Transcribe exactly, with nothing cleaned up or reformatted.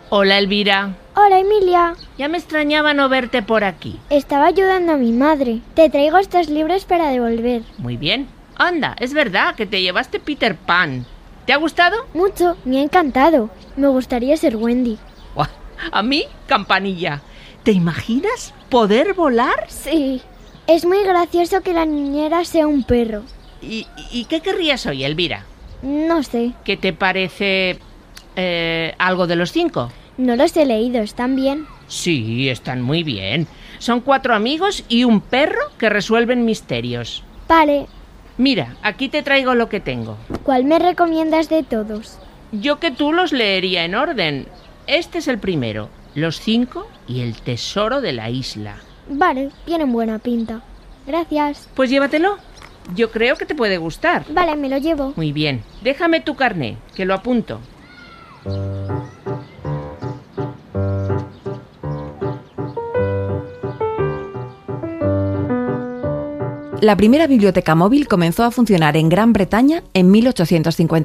Hola, Elvira. Hola, Emilia. Ya me extrañaba no verte por aquí. Estaba ayudando a mi madre. Te traigo estos libros para devolver. Muy bien. Anda, es verdad que te llevaste Peter Pan. ¿Te ha gustado? Mucho, me ha encantado. Me gustaría ser Wendy. Buah, a mí, Campanilla. ¿Te imaginas poder volar? Sí. Es muy gracioso que la niñera sea un perro. ¿Y, y qué querrías hoy, Elvira? No sé. ¿Qué te parece eh, algo de los cinco? No los he leído, ¿están bien? Sí, están muy bien. Son cuatro amigos y un perro que resuelven misterios. Vale. Mira, aquí te traigo lo que tengo. ¿Cuál me recomiendas de todos? Yo que tú los leería en orden. Este es el primero, Los cinco y el tesoro de la isla. Vale, tienen buena pinta. Gracias. Pues llévatelo. Yo creo que te puede gustar. Vale, me lo llevo. Muy bien. Déjame tu carné, que lo apunto. La primera biblioteca móvil comenzó a funcionar en Gran Bretaña en mil ochocientos cincuenta.